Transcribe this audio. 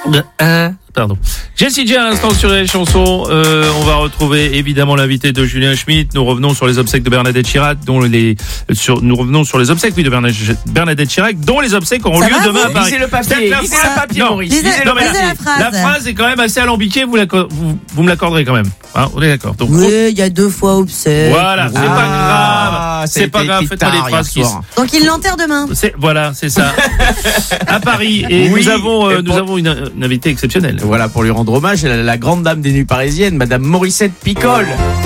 Pardon. Jessie J à l'instant sur les chansons. On va retrouver évidemment l'invité de Julien Schmitt. Nous revenons sur les obsèques de Bernadette Chirac, de Bernadette Chirac, dont les obsèques auront lieu demain à Paris. Lisez le papier, Maurice. La phrase est quand même assez alambiquée. Vous me l'accorderez quand même. Hein, on est d'accord. Donc, oui, il y a 2 fois obsèques. Voilà, c'est pas grave. C'est pas grave. Faites-moi des phrases qui. Donc il l'enterre demain. C'est ça. À Paris. Et nous avons une invitée exceptionnelle. Voilà, pour lui rendre hommage, la grande dame des nuits parisiennes, Madame Morissette Picole.